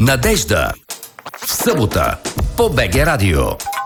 Надежда. В събота по БГ Радио.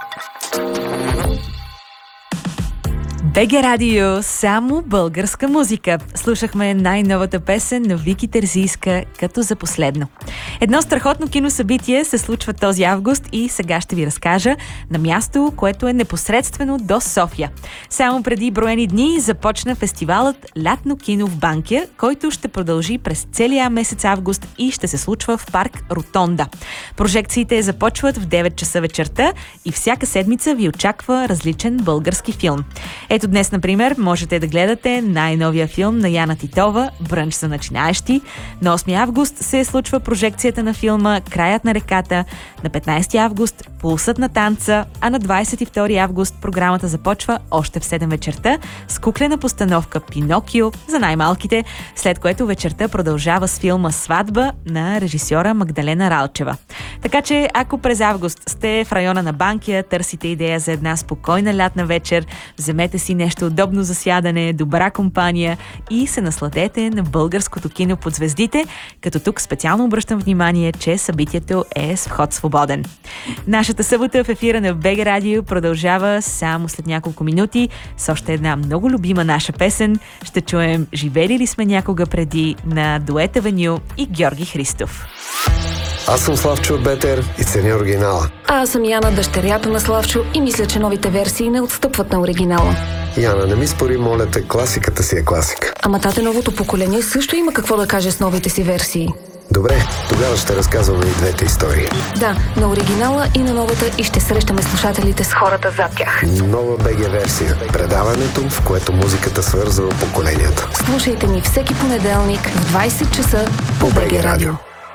БГ Радио, само българска музика. Слушахме най-новата песен на Вики Терзийска като за последно. Едно страхотно киносъбитие се случва този август и сега ще ви разкажа на място, което е непосредствено до София. Само преди броени дни започна фестивалът Лятно кино в Банкя, който ще продължи през целия месец август и ще се случва в парк Ротонда. Прожекциите започват в 9 часа вечерта и всяка седмица ви очаква различен български филм. Ето днес, например, можете да гледате най-новия филм на Яна Титова «Брънч за начинаещи». На 8 август се случва прожекцията на филма «Краят на реката». На 15 август «Пулсът на танца», а на 22 август програмата започва още в 7 вечерта с куклена постановка «Пинокио» за най-малките, след което вечерта продължава с филма «Сватба» на режисьора Магдалена Ралчева. Така че, ако през август сте в района на Банкя, търсите идея за една спокойна лятна вечер, вземете си нещо удобно за сядане, добра компания и се насладете на българското кино под звездите, като тук специално обръщам внимание, че събитието е с вход свободен. Нашата събота в ефира на БГ Радио продължава само след няколко минути с още една много любима наша песен. Ще чуем «Живели ли сме някога преди» на Дует Авеню и Георги Христов. Аз съм Славчо Бетер и ценя оригинала. А аз съм Яна, дъщерята на Славчо, и мисля, че новите версии не отстъпват на оригинала. Яна, не ми спори, моля те, класиката си е класика. Ама тате, новото поколение също има какво да каже с новите си версии. Добре, тогава ще разказваме и двете истории. Да, на оригинала и на новата, и ще срещаме слушателите с хората зад тях. Нова БГ версия. Предаването, в което музиката свързва поколенията. Слушайте ни всеки понеделник в 20 часа по БГ Радио.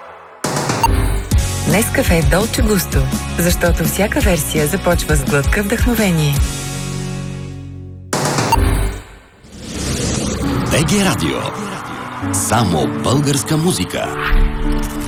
Нескафе Долче Густо, защото всяка версия започва с глътка вдъхновение. БГ Радио. Само българска музика.